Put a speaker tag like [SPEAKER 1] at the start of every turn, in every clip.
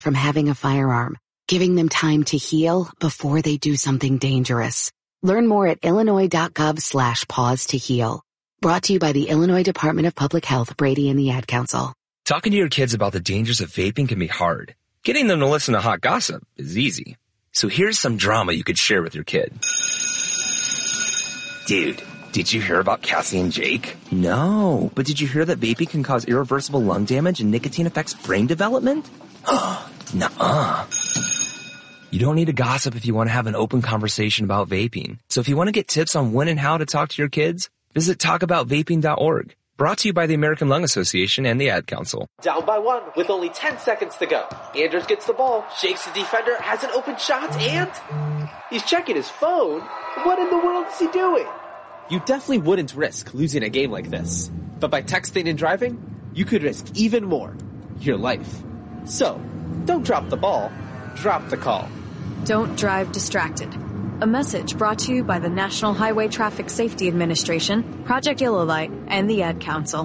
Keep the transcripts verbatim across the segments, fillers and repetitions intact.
[SPEAKER 1] from having a firearm, giving them time to heal before they do something dangerous. Learn more at illinois.gov slash pause to heal. Brought to you by the Illinois Department of Public Health, Brady and the Ad Council.
[SPEAKER 2] Talking to your kids about the dangers of vaping can be hard. Getting them to listen to hot gossip is easy. So here's some drama you could share with your kid. Dude, did you hear about Cassie and Jake? No, but did you hear that vaping can cause irreversible lung damage and nicotine affects brain development? Nuh-uh. You don't need to gossip if you want to have an open conversation about vaping. So if you want to get tips on when and how to talk to your kids, visit talk about vaping dot org. Brought to you by the American Lung Association and the Ad Council.
[SPEAKER 3] Down by one with only ten seconds to go. Andrews gets the ball, shakes the defender, has an open shot, and he's checking his phone. What in the world is he doing? You definitely wouldn't risk losing a game like this. But by texting and driving, you could risk even more. Your life. So, don't drop the ball, drop the call.
[SPEAKER 4] Don't drive distracted. A message brought to you by the National Highway Traffic Safety Administration, Project Yellow Light, and the Ad Council.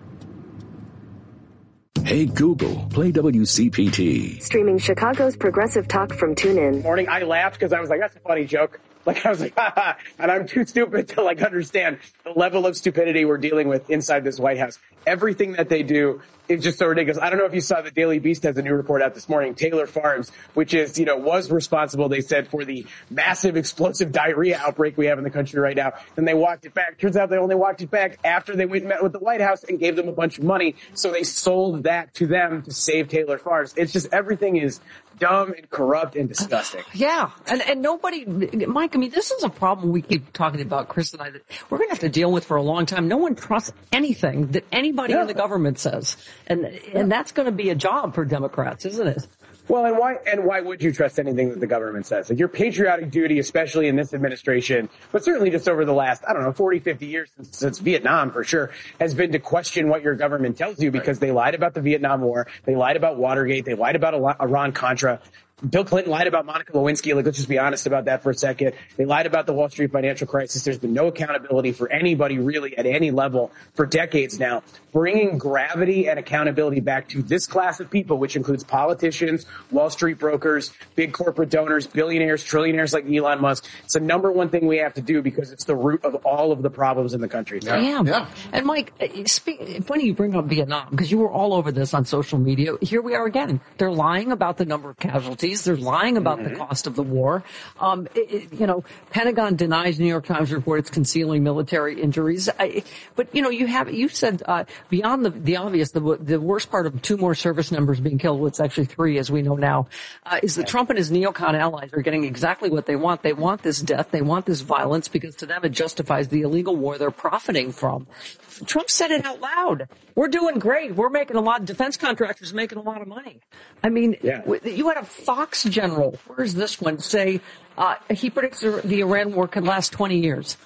[SPEAKER 5] Hey Google, play W C P T.
[SPEAKER 6] Streaming Chicago's progressive talk from TuneIn.
[SPEAKER 7] Morning, I laughed because I was like, that's a funny joke. Like, I was like, ha ha, and I'm too stupid to, like, understand the level of stupidity we're dealing with inside this White House. Everything that they do is just so ridiculous. I don't know if you saw the Daily Beast has a new report out this morning. Taylor Farms, which is, you know, was responsible, they said, for the massive explosive diarrhea outbreak we have in the country right now. Then they walked it back. Turns out they only walked it back after they went and met with the White House and gave them a bunch of money. So they sold that to them to save Taylor Farms. It's just everything is dumb and corrupt and disgusting.
[SPEAKER 8] Yeah. And, and nobody, Mike, I mean, this is a problem we keep talking about, Chris and I, that we're going to have to deal with for a long time. No one trusts anything that anybody yeah. in the government says. And, yeah. and that's going to be a job for Democrats, isn't it?
[SPEAKER 7] Well, and why, and why would you trust anything that the government says? Like, your patriotic duty, especially in this administration, but certainly just over the last, I don't know, forty, fifty years since, since Vietnam for sure, has been to question what your government tells you because right. they lied about the Vietnam War. They lied about Watergate. They lied about Iran-Contra. Bill Clinton lied about Monica Lewinsky. Like, let's just be honest about that for a second. They lied about the Wall Street financial crisis. There's been no accountability for anybody really at any level for decades now. Bringing gravity and accountability back to this class of people, which includes politicians, Wall Street brokers, big corporate donors, billionaires, trillionaires like Elon Musk. It's the number one thing we have to do because it's the root of all of the problems in the country.
[SPEAKER 8] Yeah. yeah. yeah. And Mike, speak, funny you bring up Vietnam because you were all over this on social media. Here we are again. They're lying about the number of casualties. They're lying about mm-hmm. the cost of the war. Um, it, it, you know, Pentagon denies New York Times report it's concealing military injuries. I, but you know, you have you said uh, beyond the, the obvious, the the worst part of two more service members being killed, well, it's actually three, as we know now, uh, is that Trump and his neocon allies are getting exactly what they want. They want this death. They want this violence because to them it justifies the illegal war they're profiting from. Trump said it out loud. We're doing great. We're making a lot. Defense contractors making a lot of money. I mean, yeah. you had a Fox general. Where's this one? Say uh, he predicts the Iran war could last twenty years.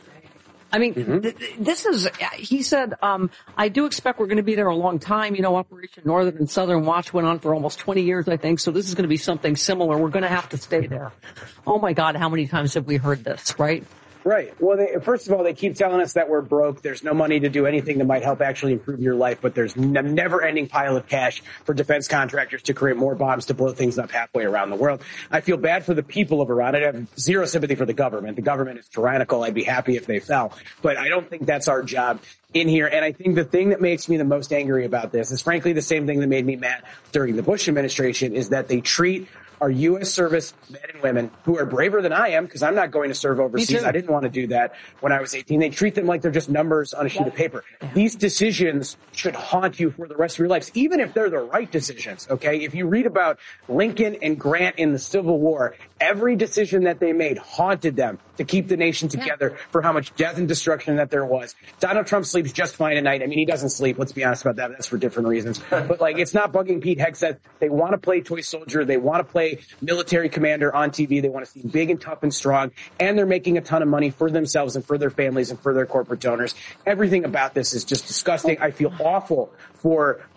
[SPEAKER 8] I mean, mm-hmm. th- this is. He said, um, "I do expect we're going to be there a long time." You know, Operation Northern and Southern Watch went on for almost twenty years, I think. So this is going to be something similar. We're going to have to stay there. Oh my God, how many times have we heard this? Right.
[SPEAKER 7] Right. Well, they, first of all, they keep telling us that we're broke. There's no money to do anything that might help actually improve your life, but there's a never-ending pile of cash for defense contractors to create more bombs to blow things up halfway around the world. I feel bad for the people of Iran. I have zero sympathy for the government. The government is tyrannical. I'd be happy if they fell, but I don't think that's our job in here. And I think the thing that makes me the most angry about this is frankly the same thing that made me mad during the Bush administration is that they treat our U S service men and women who are braver than I am because I'm not going to serve overseas. I didn't want to do that when I was eighteen. They treat them like they're just numbers on a sheet yeah. of paper. Yeah. These decisions should haunt you for the rest of your lives, even if they're the right decisions, okay? If you read about Lincoln and Grant in the Civil War, every decision that they made haunted them to keep the nation together yeah. for how much death and destruction that there was. Donald Trump sleeps just fine at night. I mean, he doesn't sleep. Let's be honest about that. That's for different reasons. But, like, it's not bugging Pete Hegseth. They want to play toy soldier. They want to play military commander on T V. They want to seem big and tough and strong. And they're making a ton of money for themselves and for their families and for their corporate donors. Everything about this is just disgusting. I feel awful for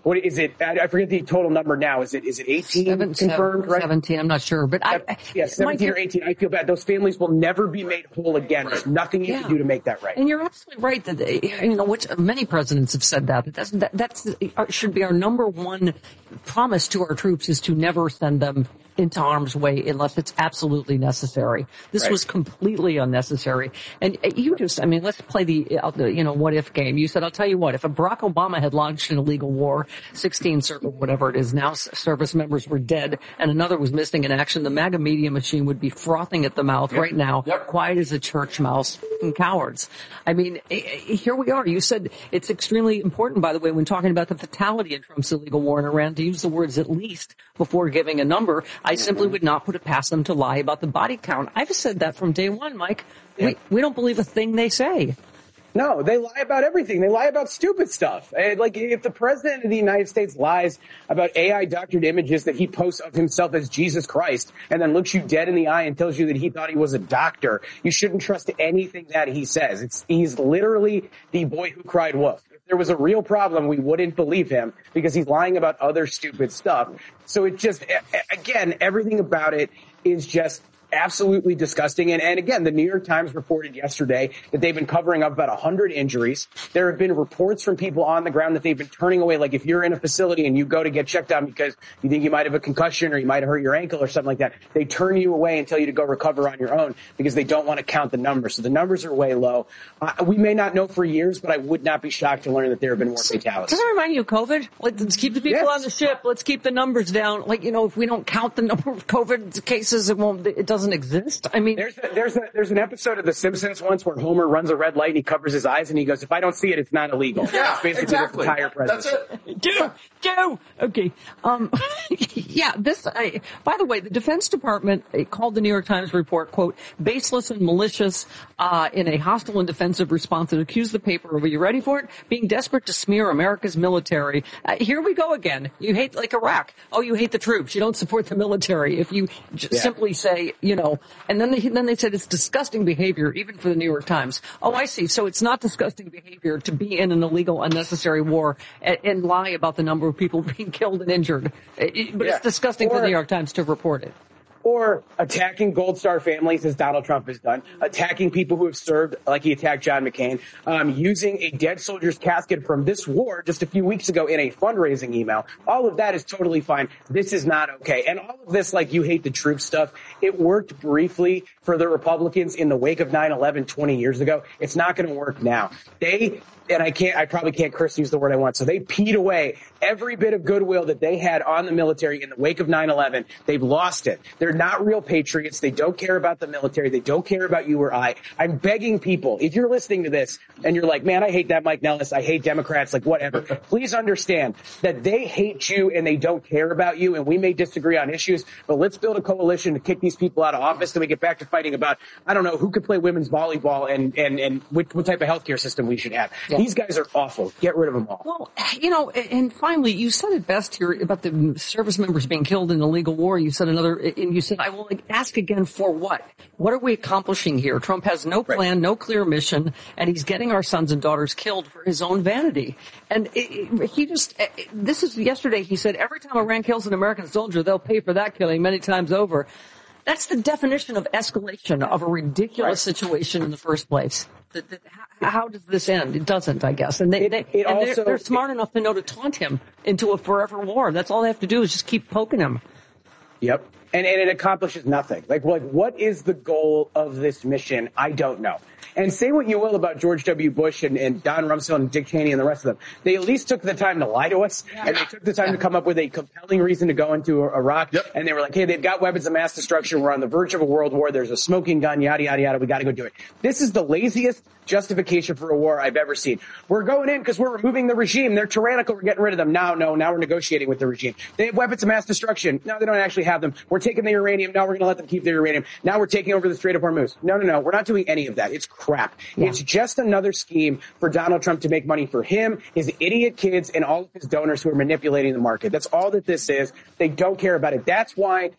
[SPEAKER 7] what is it? I, I forget the total number now. Is it is it eighteen
[SPEAKER 8] Seven,
[SPEAKER 7] confirmed?
[SPEAKER 8] seven,
[SPEAKER 7] Right?
[SPEAKER 8] seventeen. I'm not sure, but I, I
[SPEAKER 7] yeah, seventeen
[SPEAKER 8] Mike,
[SPEAKER 7] or eighteen. I feel bad. Those families will never be made whole again. There's nothing you
[SPEAKER 8] yeah.
[SPEAKER 7] can do to make that right.
[SPEAKER 8] And you're absolutely right that they, you know, which many presidents have said that. That's that that's should be our number one promise to our troops is to never send them into harm's way unless it's absolutely necessary. This
[SPEAKER 7] right.
[SPEAKER 8] was completely unnecessary. And you just, I mean, let's play the, uh, the, you know, what if game. You said, I'll tell you what, if a Barack Obama had launched an illegal war, sixteen, or whatever it is now, service members were dead and another was missing in action, the MAGA media machine would be frothing at the mouth yep. right now, yep. quiet as a church mouse, and cowards. I mean, here we are. You said it's extremely important, by the way, when talking about the fatality in Trump's illegal war in Iran, to use the words at least before giving a number. I simply would not put it past them to lie about the body count. I've said that from day one, Mike. Yeah. We we don't believe a thing they say.
[SPEAKER 7] No, they lie about everything. They lie about stupid stuff. Like, if the president of the United States lies about A I doctored images that he posts of himself as Jesus Christ and then looks you dead in the eye and tells you that he thought he was a doctor, you shouldn't trust anything that he says. It's he's literally the boy who cried wolf. If there was a real problem, we wouldn't believe him because he's lying about other stupid stuff. So it just, again, everything about it is just absolutely disgusting. And, and again, the New York Times reported yesterday that they've been covering up about one hundred injuries. There have been reports from people on the ground that they've been turning away. Like, if you're in a facility and you go to get checked out because you think you might have a concussion or you might have hurt your ankle or something like that, they turn you away and tell you to go recover on your own because they don't want to count the numbers. So the numbers are way low. Uh, we may not know for years, but I would not be shocked to learn that there have been more fatalities.
[SPEAKER 8] Does that remind you of COVID? Let's keep the people yes. on the ship. Let's keep the numbers down. Like, you know, if we don't count the number of COVID cases, it won't, it doesn't exist. I mean,
[SPEAKER 7] there's a, there's a, there's an episode of The Simpsons once where Homer runs a red light and he covers his eyes and he goes, "If I don't see it, it's not illegal."
[SPEAKER 9] Yeah,
[SPEAKER 7] That's basically
[SPEAKER 9] exactly.
[SPEAKER 7] the entire president.
[SPEAKER 9] That's it.
[SPEAKER 8] Do, do. Okay. Um, yeah, this, I, by the way, the Defense Department called the New York Times report, quote, baseless and malicious, uh, in a hostile and defensive response and accused the paper of, are you ready for it? Being desperate to smear America's military. Uh, here we go again. You hate, like Iraq. Oh, you hate the troops. You don't support the military. If you j- yeah. simply say, you know, and then they, then they said it's disgusting behavior, even for the New York Times. Oh, I see. So it's not disgusting behavior to be in an illegal, unnecessary war and, and lie about the number of people being killed and injured. It, but yeah. it's disgusting or, for the New York Times to report it.
[SPEAKER 7] Or attacking Gold Star families, as Donald Trump has done, attacking people who have served, like he attacked John McCain, um, using a dead soldier's casket from this war just a few weeks ago in a fundraising email. All of that is totally fine. This is not okay. And all of this, like, you hate the troops stuff, it worked briefly for the Republicans in the wake of nine eleven twenty years ago. It's not going to work now. They... And I can't, I probably can't curse use the word I want. So they peed away every bit of goodwill that they had on the military in the wake of nine eleven. They've lost it. They're not real patriots. They don't care about the military. They don't care about you or I. I'm begging people, if you're listening to this and you're like, man, I hate that Mike Nellis. I hate Democrats, like whatever. Please understand that they hate you and they don't care about you. And we may disagree on issues, but let's build a coalition to kick these people out of office so we get back to fighting about, I don't know, who could play women's volleyball and, and, and what, what type of healthcare system we should have. Yeah. These guys are awful. Get rid of them all.
[SPEAKER 8] Well, you know, and finally, you said it best here about the service members being killed in the illegal war. You said another, and you said, I will ask again for what? What are we accomplishing here? Trump has no plan, right. no clear mission, and he's getting our sons and daughters killed for his own vanity. And it, it, he just, it, this is yesterday, he said, every time Iran kills an American soldier, they'll pay for that killing many times over. That's the definition of escalation of a ridiculous right. situation in the first place. The, the, how, how does this end? It doesn't, I guess. And, they, it, they,
[SPEAKER 7] it
[SPEAKER 8] and
[SPEAKER 7] also,
[SPEAKER 8] they're, they're smart it, enough to know to taunt him into a forever war. That's all they have to do is just keep poking him.
[SPEAKER 7] Yep. And, and it accomplishes nothing. Like, like, what is the goal of this mission? I don't know. And say what you will about George W. Bush and, and Don Rumsfeld and Dick Cheney and the rest of them. They at least took the time to lie to us, yeah. and they took the time yeah. to come up with a compelling reason to go into Iraq. Yep. And they were like, hey, they've got weapons of mass destruction. We're on the verge of a world war. There's a smoking gun, yada, yada, yada. We got to go do it. This is the laziest justification for a war I've ever seen. We're going in because we're removing the regime. They're tyrannical. We're getting rid of them. Now, no, now we're negotiating with the regime. They have weapons of mass destruction. No, they don't actually have them. We're taking the uranium. Now we're going to let them keep the uranium. Now we're taking over the Strait of Hormuz. No, no, no. We're not doing any of that. It's crap. Yeah. It's just another scheme for Donald Trump to make money for him, his idiot kids, and all of his donors who are manipulating the market. That's all that this is. They don't care about it. That's why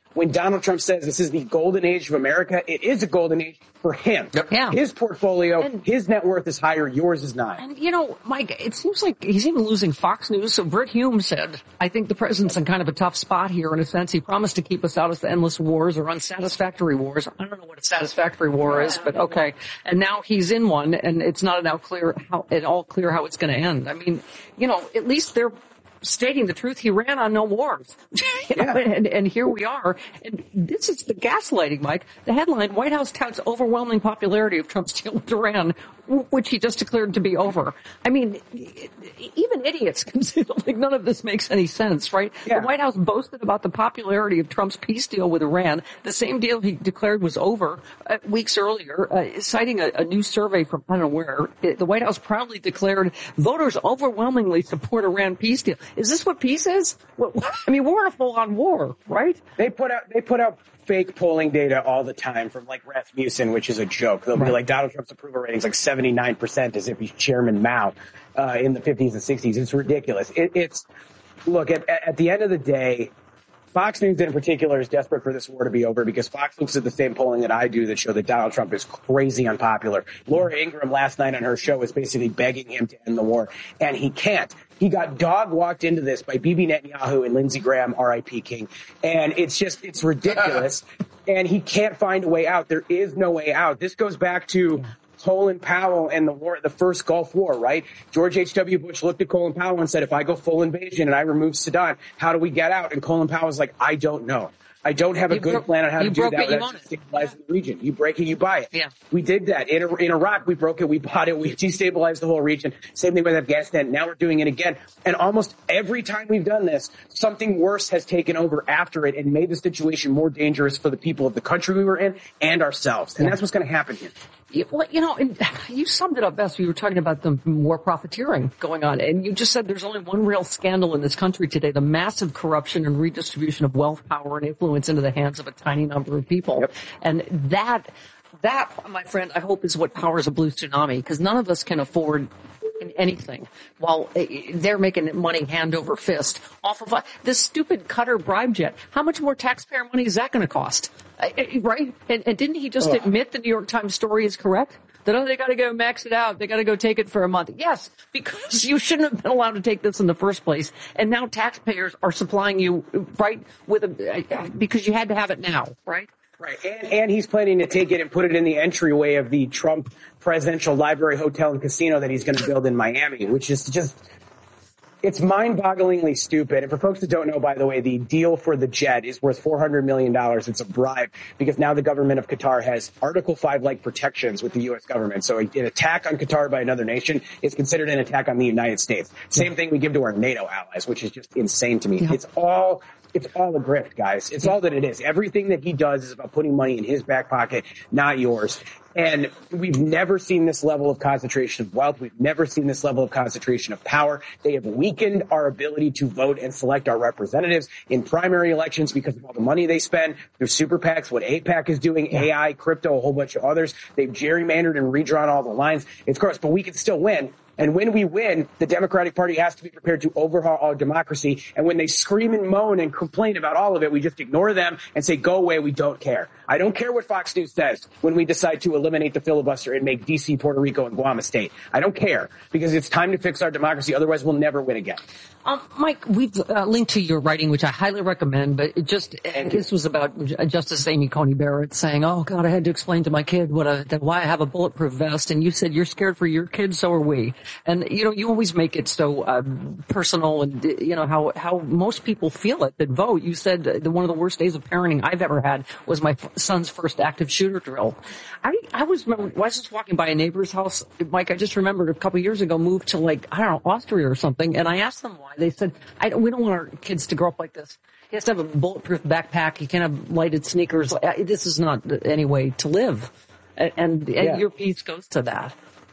[SPEAKER 7] when Donald Trump says this is the golden age of America, it is a golden age for him.
[SPEAKER 8] Yep. Yeah.
[SPEAKER 7] His portfolio,
[SPEAKER 8] and,
[SPEAKER 7] his net worth is higher, yours is not.
[SPEAKER 8] And, you know, Mike, it seems like he's even losing Fox News. So Britt Hume said, I think the president's in kind of a tough spot here in a sense. He promised to keep us out of the endless wars or unsatisfactory wars. I don't know what a satisfactory war is, but okay. And now he's in one, and it's not at all clear how, at all clear how it's going to end. I mean, you know, at least they're stating the truth. He ran on no wars. you know,
[SPEAKER 7] yeah.
[SPEAKER 8] and, and here we are. And this is the gaslighting, Mike. The headline, White House touts overwhelming popularity of Trump's deal with Iran, which he just declared to be over. I mean, even idiots can see that like none of this makes any sense, right?
[SPEAKER 7] Yeah.
[SPEAKER 8] The White House boasted about the popularity of Trump's peace deal with Iran, the same deal he declared was over uh, weeks earlier, uh, citing a, a new survey from I don't know where. It, the White House proudly declared voters overwhelmingly support Iran peace deal. Is this what peace is? What, I mean, we're in a full-on war, right?
[SPEAKER 7] They put out they put out fake polling data all the time from like Rasmussen, which is a joke. They'll right. be like Donald Trump's approval ratings like seventy-nine percent as if he's Chairman Mao uh, in the fifties and sixties. It's ridiculous. It, it's look at at the end of the day, Fox News in particular is desperate for this war to be over because Fox looks at the same polling that I do that show that Donald Trump is crazy unpopular. Laura Ingraham last night on her show was basically begging him to end the war, and he can't. He got dog walked into this by Bibi Netanyahu and Lindsey Graham, R I P King. And it's just, it's ridiculous. And he can't find a way out. There is no way out. This goes back to Colin Powell and the war, the first Gulf War, right? George H W. Bush looked at Colin Powell and said, if I go full invasion and I remove Saddam, how do we get out? And Colin Powell was like, I don't know. I don't have a
[SPEAKER 8] you
[SPEAKER 7] good
[SPEAKER 8] broke,
[SPEAKER 7] plan on how to do that
[SPEAKER 8] it,
[SPEAKER 7] without destabilizing the region. You break it, you buy it.
[SPEAKER 8] Yeah.
[SPEAKER 7] We did that. In, in Iraq, we broke it, we bought it, we destabilized the whole region. Same thing with Afghanistan. Now we're doing it again. And almost every time we've done this, something worse has taken over after it and made the situation more dangerous for the people of the country we were in and ourselves. And yeah. that's what's going to happen here.
[SPEAKER 8] You, well, you know, and you summed it up best. You were talking about the war profiteering going on, and you just said there's only one real scandal in this country today, the massive corruption and redistribution of wealth, power, and influence into the hands of a tiny number of people.
[SPEAKER 7] Yep.
[SPEAKER 8] And that, that, my friend, I hope is what powers a blue tsunami, because none of us can afford anything while they're making money hand over fist off of this stupid Qatar bribe jet. How much more taxpayer money is that going to cost? Right? And, and didn't he just Ugh. admit the New York Times story is correct? That, oh, they got to go max it out. They got to go take it for a month. Yes, because you shouldn't have been allowed to take this in the first place. And now taxpayers are supplying you, right, with a, because you had to have it now, right?
[SPEAKER 7] Right. And, and he's planning to take it and put it in the entryway of the Trump Presidential Library, Hotel, and Casino that he's going to build in Miami, which is just, it's mind-bogglingly stupid. And for folks that don't know, by the way, the deal for the jet is worth four hundred million dollars. It's a bribe because now the government of Qatar has Article five-like protections with the U S government. So an attack on Qatar by another nation is considered an attack on the United States. Same thing we give to our NATO allies, which is just insane to me. Yeah. It's all... It's all a grift, guys. It's all that it is. Everything that he does is about putting money in his back pocket, not yours. And we've never seen this level of concentration of wealth. We've never seen this level of concentration of power. They have weakened our ability to vote and select our representatives in primary elections because of all the money they spend through super PACs, what AIPAC is doing, A I, crypto, a whole bunch of others. They've gerrymandered and redrawn all the lines. It's gross, but we can still win. And when we win, the Democratic Party has to be prepared to overhaul our democracy. And when they scream and moan and complain about all of it, we just ignore them and say, go away, we don't care. I don't care what Fox News says when we decide to eliminate the filibuster and make D C, Puerto Rico, and Guam a state. I don't care because it's time to fix our democracy. Otherwise, we'll never win again.
[SPEAKER 8] Um, Mike, we've uh, linked to your writing, which I highly recommend, but it just, this was about Justice Amy Coney Barrett saying, oh, God, I had to explain to my kid what a, that why I have a bulletproof vest. And you said you're scared for your kids, so are we. And, you know, you always make it so um, personal and, you know, how, how most people feel it that vote. You said that one of the worst days of parenting I've ever had was my f- son's first active shooter drill. I, I was, I was just walking by a neighbor's house, Mike, I just remembered a couple of years ago moved to like, I don't know, Austria or something. And I asked them why. They said, I don't, we don't want our kids to grow up like this. He has to have a bulletproof backpack. He can't have lighted sneakers. This is not any way to live. And, and,
[SPEAKER 7] yeah.
[SPEAKER 8] and your piece goes to that.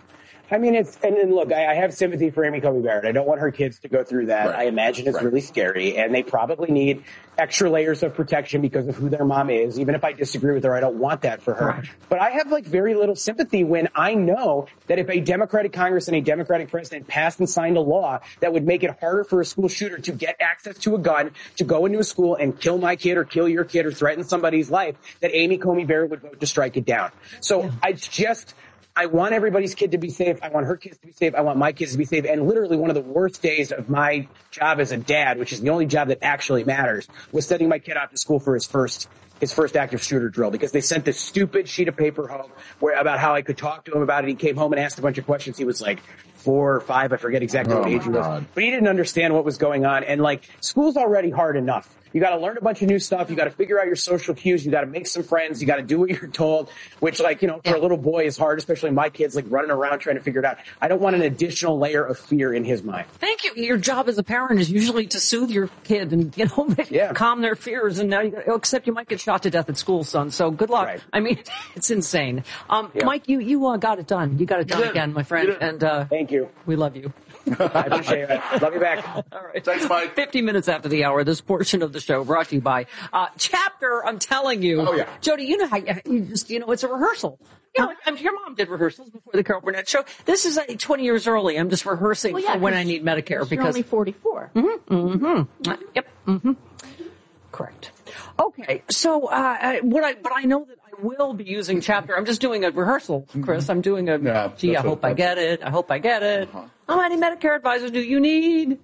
[SPEAKER 7] I mean, it's, and, and look, I, I have sympathy for Amy Coney Barrett. I don't want her kids to go through that. Right. I imagine it's right. really scary, and they probably need extra layers of protection because of who their mom is. Even if I disagree with her, I don't want that for her. Right. But I have like very little sympathy when I know that if a Democratic Congress and a Democratic president passed and signed a law that would make it harder for a school shooter to get access to a gun, to go into a school and kill my kid or kill your kid or threaten somebody's life, that Amy Coney Barrett would vote to strike it down. So yeah. I just... I want everybody's kid to be safe. I want her kids to be safe. I want my kids to be safe. And literally one of the worst days of my job as a dad, which is the only job that actually matters, was sending my kid off to school for his first his first active shooter drill because they sent this stupid sheet of paper home where about how I could talk to him about it. He came home and asked a bunch of questions. He was like four or five. I forget exactly oh what age he was. God. But he didn't understand what was going on. And like school's already hard enough. You got to learn a bunch of new stuff. You got to figure out your social cues. You got to make some friends. You got to do what you're told, which, like, you know, for yeah. a little boy is hard, especially my kids, like, running around trying to figure it out. I don't want an additional layer of fear in his mind.
[SPEAKER 8] Thank you. Your job as a parent is usually to soothe your kid and, you know, yeah. calm their fears. And now you got, except you might get shot to death at school, son. So good luck. Right. I mean, it's insane. Um, yeah. Mike, you, you uh, got it done. You got it done again, my friend. And, uh,
[SPEAKER 7] thank you.
[SPEAKER 8] We love you.
[SPEAKER 7] I appreciate it. Love you back.
[SPEAKER 8] All right. Thanks, Mike. fifty minutes after the hour, this portion of the show brought to you by uh Chapter. I'm telling you.
[SPEAKER 9] Oh, yeah.
[SPEAKER 8] Jody, you know how you just, you know, it's a rehearsal. You know, I mean, your mom did rehearsals before the Carol Burnett show. This is uh, twenty years early. I'm just rehearsing well, yeah, for when I need Medicare because
[SPEAKER 10] you're only forty-four.
[SPEAKER 8] Mm-hmm. Mm-hmm. Uh, yep. Mm-hmm. Correct. Okay. So, uh, what I, but I know that I will be using Chapter. I'm just doing a rehearsal, Chris. I'm doing a, yeah, gee, I hope I get it. I hope I get it. Uh-huh. How many Medicare advisors do you need?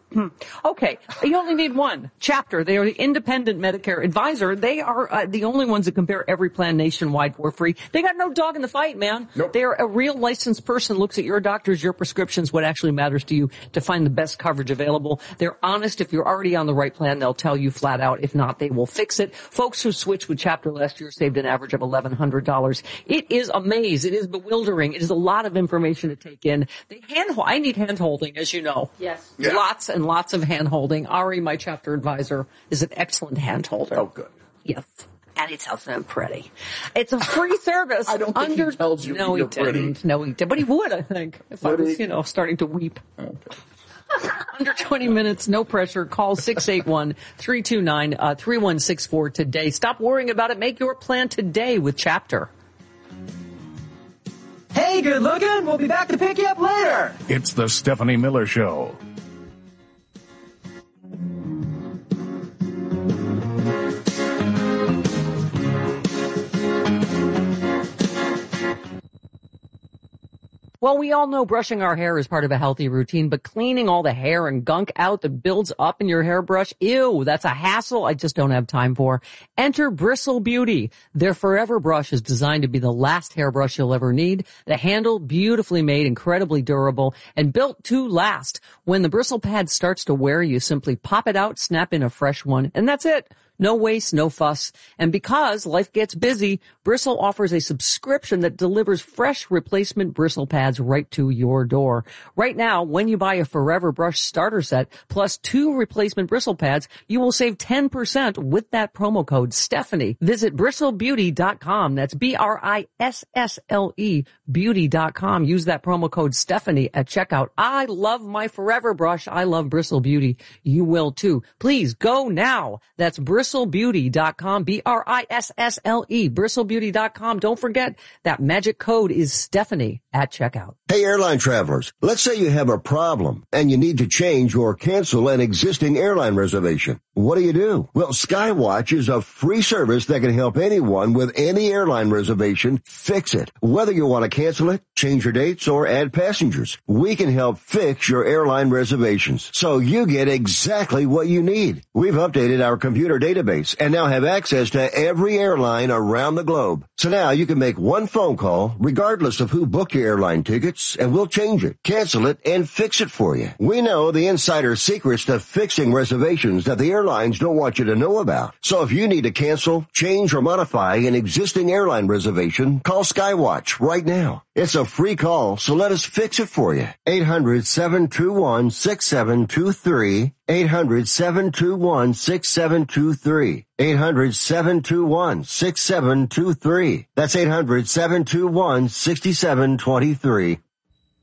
[SPEAKER 8] Okay, you only need one. Chapter. They are the independent Medicare advisor. They are uh, the only ones that compare every plan nationwide for free. They got no dog in the fight, man.
[SPEAKER 9] Nope.
[SPEAKER 8] They are a real licensed person, looks at your doctors, your prescriptions, what actually matters to you to find the best coverage available. They're honest. If you're already on the right plan, they'll tell you flat out. If not, they will fix it. Folks who switched with Chapter last year saved an average of eleven hundred dollars. It is a maze. It is bewildering. It is a lot of information to take in. They hand, I need hand holding, as you know.
[SPEAKER 10] Yes.
[SPEAKER 8] Yeah. Lots and lots of hand holding. Ari, my Chapter advisor, is an excellent hand holder.
[SPEAKER 9] Oh, good.
[SPEAKER 8] Yes. And it's also pretty. It's a free service.
[SPEAKER 9] I don't think
[SPEAKER 8] under,
[SPEAKER 9] he tells you
[SPEAKER 8] no,
[SPEAKER 9] you're
[SPEAKER 8] he didn't.
[SPEAKER 9] pretty.
[SPEAKER 8] No, he did. But he would, I think, if would I was, he? you know, starting to weep.
[SPEAKER 9] Okay.
[SPEAKER 8] Under twenty minutes, no pressure. Call six eight one, three two nine, three one six four today. Stop worrying about it. Make your plan today with Chapter.
[SPEAKER 11] Hey, good looking. We'll be back to pick you up later.
[SPEAKER 5] It's the Stephanie Miller Show.
[SPEAKER 8] Well, we all know brushing our hair is part of a healthy routine, but cleaning all the hair and gunk out that builds up in your hairbrush, ew, that's a hassle I just don't have time for. Enter Bristle Beauty. Their Forever Brush is designed to be the last hairbrush you'll ever need. The handle, beautifully made, incredibly durable, and built to last. When the bristle pad starts to wear, you simply pop it out, snap in a fresh one, and that's it. No waste, no fuss. And because life gets busy, Bristle offers a subscription that delivers fresh replacement bristle pads right to your door. Right now, when you buy a Forever Brush starter set plus two replacement bristle pads, you will save ten percent with that promo code Stephanie. Visit bristle beauty dot com. That's B R I S S L E beauty dot com. Use that promo code Stephanie at checkout. I love my Forever Brush. I love Bristle Beauty. You will too. Please go now. That's bristle beauty dot com, B R I S S L E, bristle beauty dot com. Don't forget that magic code is Stephanie at checkout.
[SPEAKER 12] Hey, airline travelers, let's say you have a problem and you need to change or cancel an existing airline reservation. What do you do? Well, Skywatch is a free service that can help anyone with any airline reservation fix it. Whether you want to cancel it, change your dates, or add passengers, we can help fix your airline reservations so you get exactly what you need. We've updated our computer database and now have access to every airline around the globe. So now you can make one phone call regardless of who booked your airline tickets, and we'll change it, cancel it, and fix it for you. We know the insider secrets to fixing reservations that the airlines don't want you to know about. So if you need to cancel, change, or modify an existing airline reservation, call Skywatch right now. It's a free call, so let us fix it for you. eight hundred, seven two one, six seven two three. eight hundred, seven two one, six seven two three. eight hundred, seven two one, six seven two three. That's eight hundred, seven two one, six seven two three.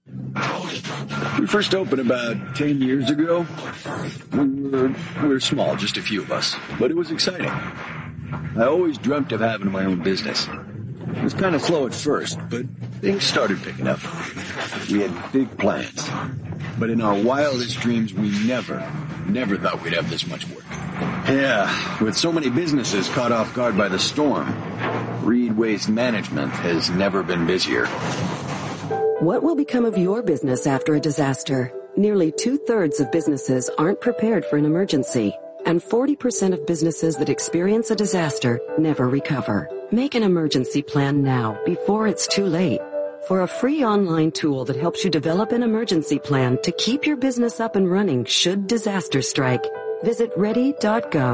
[SPEAKER 9] We first opened about ten years ago. We were, we were small, just a few of us, but it was exciting. I always dreamt of having my own business. It was kind of slow at first, but things started picking up. We had big plans, but in our wildest dreams, we never, never thought we'd have this much work. Yeah, with so many businesses caught off guard by the storm, Reed Waste Management has never been busier.
[SPEAKER 10] What will become of your business after a disaster? Nearly two-thirds of businesses aren't prepared for an emergency, and forty percent of businesses that experience a disaster never recover. Make an emergency plan now, before it's too late. For a free online tool that helps you develop an emergency plan to keep your business up and running should disaster strike, visit ready dot gov.